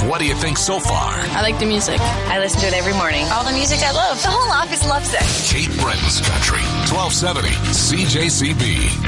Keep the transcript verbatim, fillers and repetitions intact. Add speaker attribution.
Speaker 1: What do you think so far?
Speaker 2: I like the music.
Speaker 3: I listen to it every morning.
Speaker 4: All the music I love. The whole office loves it.
Speaker 1: Kate Brenton's Country, twelve seventy C J C B.